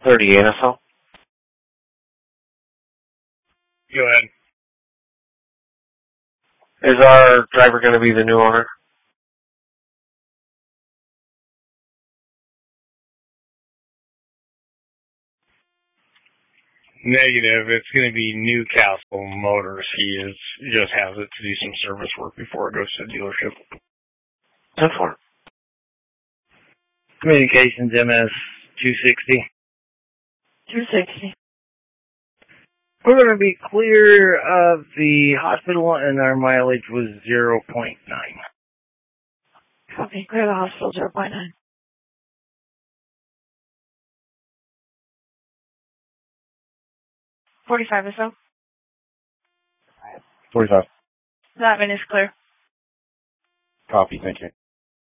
38 or so. Go ahead. Is our driver going to be the new owner? Negative. It's going to be Newcastle Motors. He just has it to do some service work before it goes to the dealership. 10-4. Communications MS 260. 260. We're going to be clear of the hospital, and our mileage was 0.9. Copy. Clear the hospital, 0.9. $45 or so. 45. That one is clear. Copy, thank you.